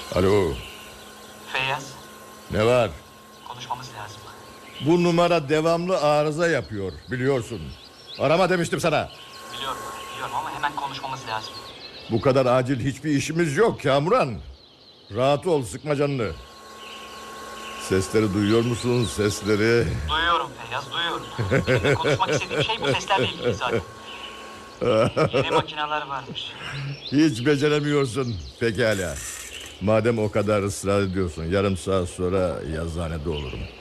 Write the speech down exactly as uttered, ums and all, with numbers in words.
Alo. Feyyaz, Ne var? konuşmamız lazım. Bu numara devamlı arıza yapıyor, biliyorsun. Arama demiştim sana. Biliyorum, biliyorum ama hemen konuşmamız lazım. Bu kadar acil hiçbir işimiz yok Kamuran. Rahat ol, sıkma canını. Sesleri duyuyor musun, sesleri? Duyuyorum Feyyaz, duyuyorum. Benim de konuşmak istediğim şey bu seslerle ilgili zaten. Yeni makineler varmış. Hiç beceremiyorsun. Pekala. Madem o kadar ısrar ediyorsun, yarım saat sonra yazıhanede olurum.